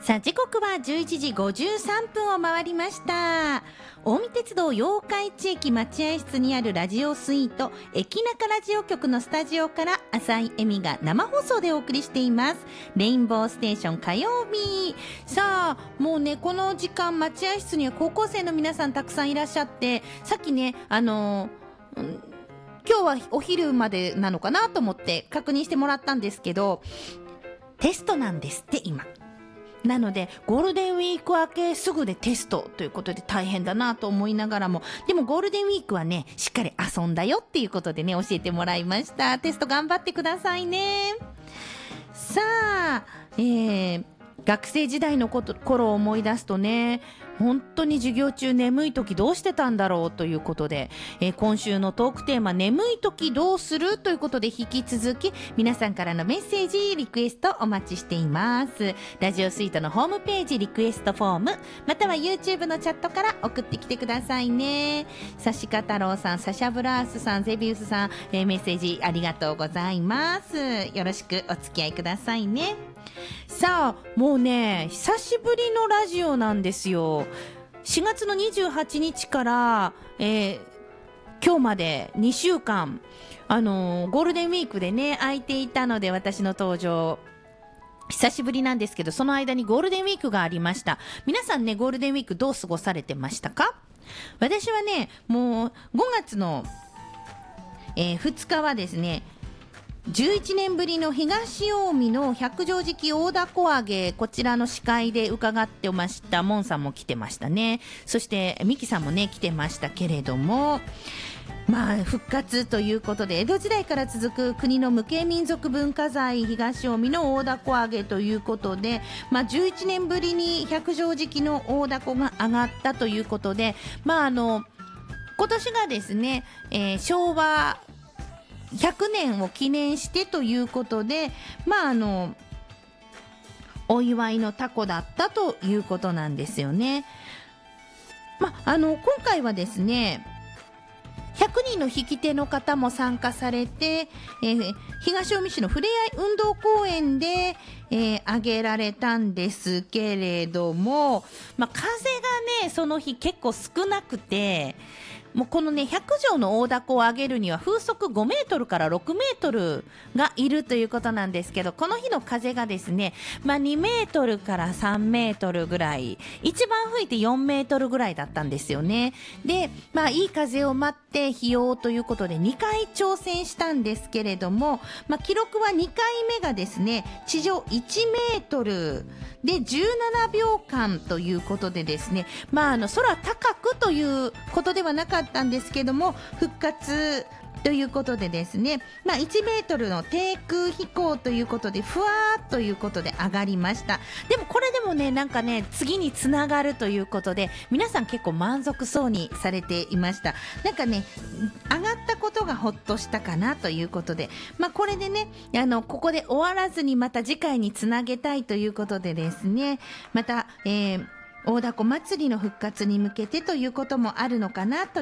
さあ時刻は11時53分を回りました。近江鉄道八日市駅待合室にあるラジオスイート駅中ラジオ局のスタジオから浅井恵美が生放送でお送りしています。レインボーステーション火曜日。さあもうね、この時間待合室には高校生の皆さんたくさんいらっしゃって、さっきね今日はお昼までなのかなと思って確認してもらったんですけど、テストなんですって今。なのでゴールデンウィーク明けすぐでテストということで大変だなと思いながらも、でもゴールデンウィークはねしっかり遊んだよっていうことでね教えてもらいました。テスト頑張ってくださいね。さあ、学生時代の頃を思い出すとね、本当に授業中眠い時どうしてたんだろうということで、今週のトークテーマ眠い時どうするということで引き続き皆さんからのメッセージリクエストお待ちしています。ラジオスイートのホームページリクエストフォームまたは YouTube のチャットから送ってきてくださいね。サシカ太郎さん、サシャブラースさん、ゼビウスさん、メッセージありがとうございます。よろしくお付き合いくださいね。さあもうね久しぶりのラジオなんですよ。4月の28日から、今日まで2週間ゴールデンウィークでね空いていたので私の登場久しぶりなんですけど、その間にゴールデンウィークがありました。皆さんねゴールデンウィークどう過ごされてましたか？私はねもう5月の、2日はですね11年ぶりの東近江の百畳敷大凧揚げ、こちらの司会で伺ってました。モンさんも来てましたね。そしてミキさんもね来てましたけれども、まあ復活ということで江戸時代から続く国の無形民族文化財東近江の大凧揚げということで、11年ぶりに百畳敷の大凧が上がったということで、今年がですね、昭和100年を記念してということで、お祝いのタコだったということなんですよね。今回はですね100人の引き手の方も参加されて、東近江市のふれあい運動公園で、挙げられたんですけれども、風がねその日結構少なくて、もうこのね100畳の大凧を上げるには風速5メートルから6メートルがいるということなんですけど、この日の風がですね、2メートルから3メートルぐらい、一番吹いて4メートルぐらいだったんですよね。で、いい風を待って費用ということで2回挑戦したんですけれども、記録は2回目がですね地上1メートルで17秒間ということでですね、空高くということではなかったんですけども復活ということでですね、1メートルの低空飛行ということでふわーっということで上がりました。でもこれでもねなんかね次につながるということで皆さん結構満足そうにされていました。なんかね上がったことがほっとしたかなということで、これでねここで終わらずにまた次回につなげたいということでですね、また、大凧祭りの復活に向けてということもあるのかなと